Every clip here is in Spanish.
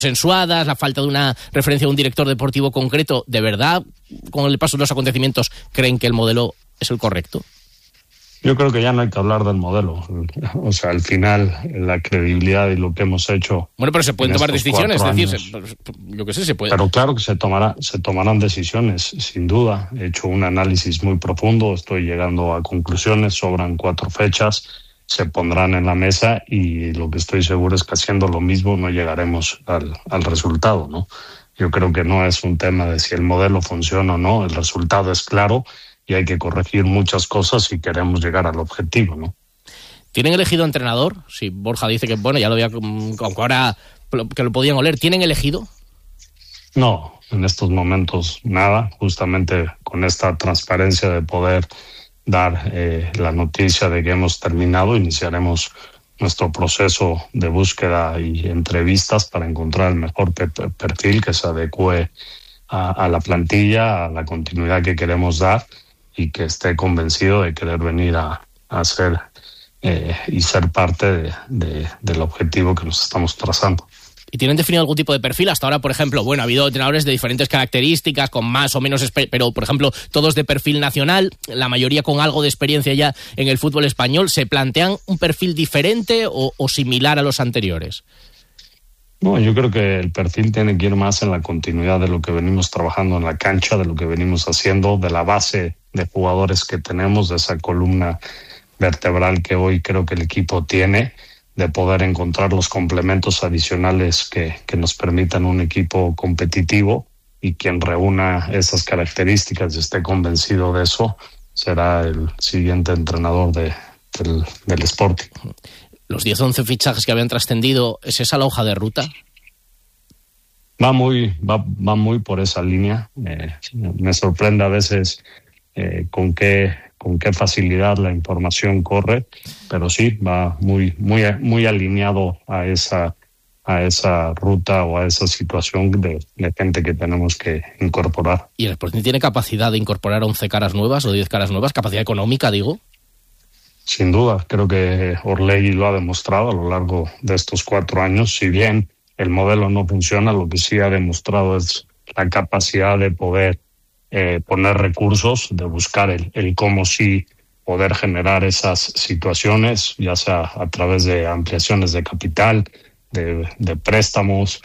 consensuadas, la falta de una referencia a un director deportivo concreto, ¿de verdad, con el paso de los acontecimientos, creen que el modelo es el correcto? Yo creo que ya no hay que hablar del modelo. O sea, al final, la credibilidad y lo que hemos hecho... Bueno, pero se pueden tomar decisiones, es decir, yo qué sé, se puede... Pero claro que se tomarán decisiones, sin duda. He hecho un análisis muy profundo, estoy llegando a conclusiones, sobran 4 fechas, se pondrán en la mesa y lo que estoy seguro es que haciendo lo mismo no llegaremos al resultado, ¿no? Yo creo que no es un tema de si el modelo funciona o no, el resultado es claro y hay que corregir muchas cosas si queremos llegar al objetivo, ¿no? ¿Tienen elegido entrenador? Si Borja dice que, bueno, ya lo había, aunque ahora que lo podían oler, ¿tienen elegido? No, en estos momentos nada, justamente con esta transparencia de poder dar la noticia de que hemos terminado, iniciaremos nuestro proceso de búsqueda y entrevistas para encontrar el mejor perfil que se adecue a la plantilla, a la continuidad que queremos dar y que esté convencido de querer venir a hacer y ser parte del objetivo que nos estamos trazando. ¿Y tienen definido algún tipo de perfil? Hasta ahora, por ejemplo, bueno, ha habido entrenadores de diferentes características, con más o menos, pero, por ejemplo, todos de perfil nacional, la mayoría con algo de experiencia ya en el fútbol español. ¿Se plantean un perfil diferente o similar a los anteriores? No, yo creo que el perfil tiene que ir más en la continuidad de lo que venimos trabajando en la cancha, de lo que venimos haciendo, de la base de jugadores que tenemos, de esa columna vertebral que hoy creo que el equipo tiene, de poder encontrar los complementos adicionales que nos permitan un equipo competitivo, y quien reúna esas características y esté convencido de eso será el siguiente entrenador del Sporting. Los 10-11 fichajes que habían trascendido, ¿es esa la hoja de ruta? Va muy por esa línea. Me sorprende a veces con qué facilidad la información corre, pero sí va muy alineado a esa ruta o a esa situación de gente que tenemos que incorporar. ¿Y el Sporting tiene capacidad de incorporar 11 caras nuevas o 10 caras nuevas? ¿Capacidad económica, digo? Sin duda, creo que Orlegui lo ha demostrado a lo largo de estos 4 años. Si bien el modelo no funciona, lo que sí ha demostrado es la capacidad de poder poner recursos, de buscar el cómo sí poder generar esas situaciones, ya sea a través de ampliaciones de capital, de préstamos,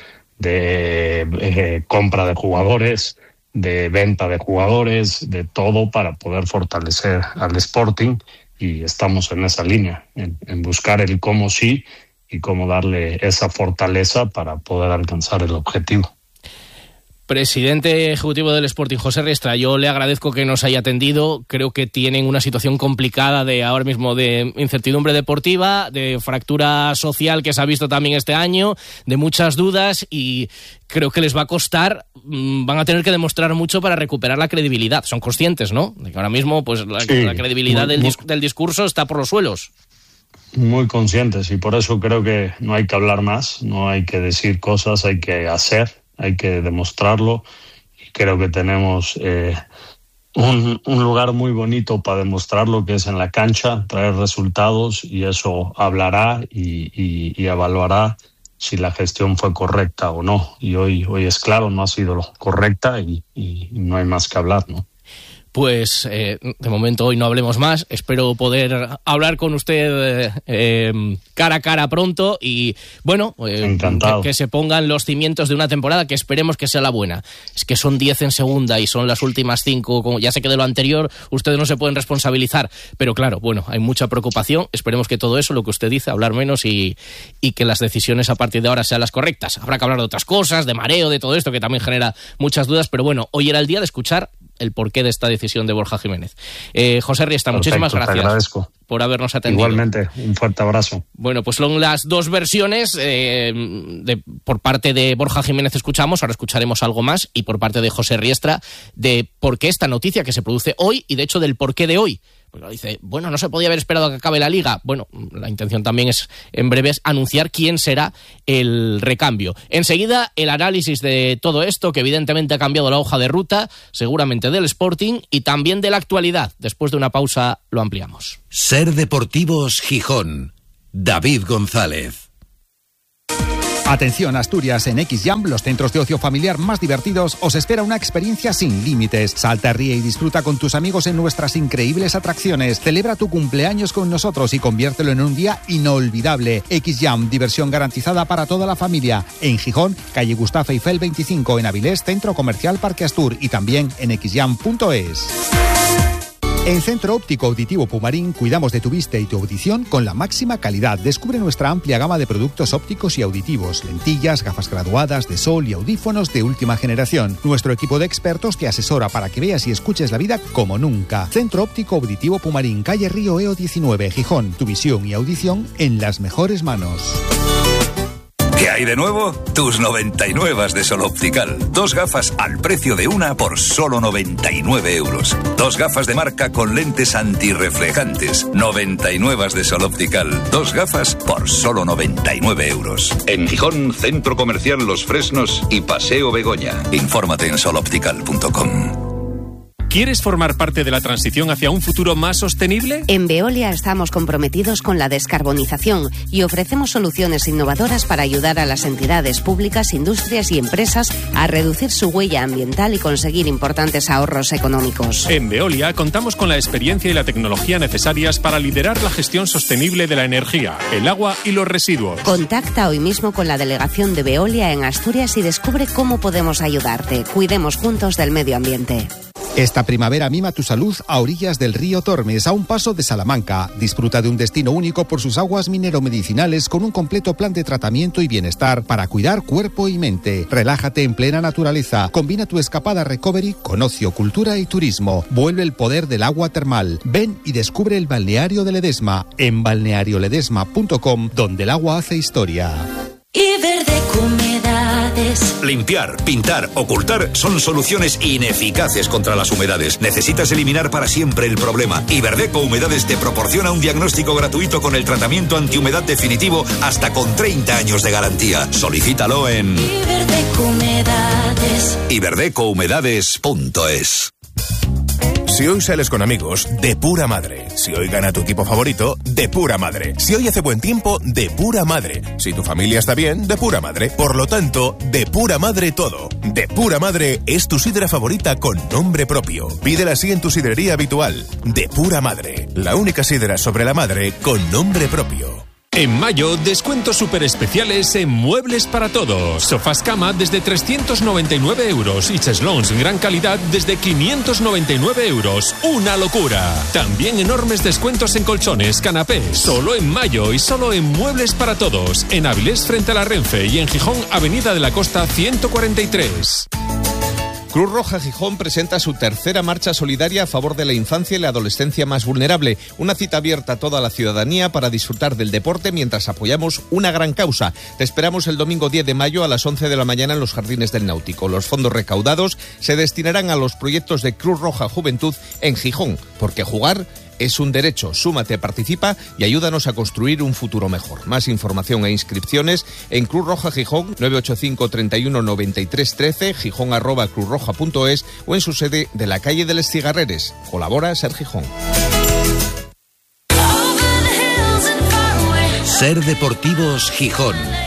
de compra de jugadores, de venta de jugadores, de todo para poder fortalecer al Sporting. Y estamos en esa línea, en buscar el cómo sí y cómo darle esa fortaleza para poder alcanzar el objetivo. Presidente ejecutivo del Sporting, José Riestra, yo le agradezco que nos haya atendido. Creo que tienen una situación complicada ahora mismo de incertidumbre deportiva, de fractura social que se ha visto también este año, de muchas dudas, y creo que les va a costar, van a tener que demostrar mucho para recuperar la credibilidad. Son conscientes, ¿no?, de que ahora mismo pues la credibilidad del discurso está por los suelos. Muy conscientes, y por eso creo que no hay que hablar más, no hay que decir cosas, hay que hacer. Hay que demostrarlo, y creo que tenemos un lugar muy bonito para demostrarlo, que es en la cancha, traer resultados, y eso hablará y evaluará si la gestión fue correcta o no. Y hoy es claro, no ha sido correcta y no hay más que hablar, ¿no? Pues de momento hoy no hablemos más. Espero poder hablar con usted cara a cara pronto y, bueno, que se pongan los cimientos de una temporada que esperemos que sea la buena. Es que son 10 en segunda y son las últimas 5, como ya sé que de lo anterior ustedes no se pueden responsabilizar, pero claro, bueno, hay mucha preocupación. Esperemos que todo eso, lo que usted dice, hablar menos y que las decisiones a partir de ahora sean las correctas. Habrá que hablar de otras cosas, de mareo, de todo esto, que también genera muchas dudas, pero bueno, hoy era el día de escuchar el porqué de esta decisión de Borja Jiménez. José Riestra, muchísimas gracias. Te agradezco por habernos atendido. Igualmente, un fuerte abrazo. Bueno, pues son las dos versiones. Por parte de Borja Jiménez escuchamos, ahora escucharemos algo más, y por parte de José Riestra, de por qué esta noticia que se produce hoy, y de hecho del porqué de hoy. Porque dice, bueno, no se podía haber esperado a que acabe la Liga. Bueno, la intención también es, en breves, anunciar quién será el recambio. Enseguida, el análisis de todo esto, que evidentemente ha cambiado la hoja de ruta, seguramente del Sporting, y también de la actualidad. Después de una pausa lo ampliamos. Ser Deportivos Gijón. David González. Atención Asturias, en XJam, los centros de ocio familiar más divertidos, os espera una experiencia sin límites. Salta, ríe y disfruta con tus amigos en nuestras increíbles atracciones. Celebra tu cumpleaños con nosotros y conviértelo en un día inolvidable. XJam, diversión garantizada para toda la familia. En Gijón, calle Gustavo Eiffel 25, en Avilés, Centro Comercial Parque Astur, y también en xjam.es. En Centro Óptico Auditivo Pumarín cuidamos de tu vista y tu audición con la máxima calidad. Descubre nuestra amplia gama de productos ópticos y auditivos, lentillas, gafas graduadas de sol y audífonos de última generación. Nuestro equipo de expertos te asesora para que veas y escuches la vida como nunca. Centro Óptico Auditivo Pumarín, calle Río EO 19, Gijón. Tu visión y audición en las mejores manos. ¿Qué hay de nuevo? Tus 99 de Sol Optical. 2 gafas al precio de una por solo 99 euros. 2 gafas de marca con lentes antirreflejantes. 99 de Sol Optical. 2 gafas por solo 99 euros. En Gijón, Centro Comercial Los Fresnos y Paseo Begoña. Infórmate en soloptical.com. ¿Quieres formar parte de la transición hacia un futuro más sostenible? En Veolia estamos comprometidos con la descarbonización y ofrecemos soluciones innovadoras para ayudar a las entidades públicas, industrias y empresas a reducir su huella ambiental y conseguir importantes ahorros económicos. En Veolia contamos con la experiencia y la tecnología necesarias para liderar la gestión sostenible de la energía, el agua y los residuos. Contacta hoy mismo con la delegación de Veolia en Asturias y descubre cómo podemos ayudarte. Cuidemos juntos del medio ambiente. Esta primavera mima tu salud a orillas del río Tormes, a un paso de Salamanca. Disfruta de un destino único por sus aguas mineromedicinales con un completo plan de tratamiento y bienestar para cuidar cuerpo y mente. Relájate en plena naturaleza. Combina tu escapada recovery con ocio, cultura y turismo. Vuelve el poder del agua termal. Ven y descubre el balneario de Ledesma en balnearioledesma.com, donde el agua hace historia. Iberdeco Humedades. Limpiar, pintar, ocultar son soluciones ineficaces contra las humedades. Necesitas eliminar para siempre el problema. Iberdeco Humedades te proporciona un diagnóstico gratuito con el tratamiento antihumedad definitivo hasta con 30 años de garantía. Solicítalo en Iberdeco Humedades. iberdecohumedades.es. Si hoy sales con amigos, de pura madre. Si hoy gana tu equipo favorito, de pura madre. Si hoy hace buen tiempo, de pura madre. Si tu familia está bien, de pura madre. Por lo tanto, de pura madre todo. De pura madre es tu sidra favorita con nombre propio. Pídela así en tu sidrería habitual. De pura madre. La única sidra sobre la madre con nombre propio. En mayo, descuentos súper especiales en Muebles para Todos. Sofás cama desde 399 euros y cheslons gran calidad desde 599 euros. ¡Una locura! También enormes descuentos en colchones, canapés. Solo en mayo y solo en Muebles para Todos. En Avilés frente a la Renfe y en Gijón, Avenida de la Costa 143. Cruz Roja Gijón presenta su tercera marcha solidaria a favor de la infancia y la adolescencia más vulnerable. Una cita abierta a toda la ciudadanía para disfrutar del deporte mientras apoyamos una gran causa. Te esperamos el domingo 10 de mayo a las 11 de la mañana en los Jardines del Náutico. Los fondos recaudados se destinarán a los proyectos de Cruz Roja Juventud en Gijón, porque jugar es un derecho. Súmate, participa y ayúdanos a construir un futuro mejor. Más información e inscripciones en Cruz Roja Gijón 985 31 93 13, gijón@cruzroja.es o en su sede de la calle de Les Cigarreres. Colabora Ser Gijón. Ser Deportivos Gijón.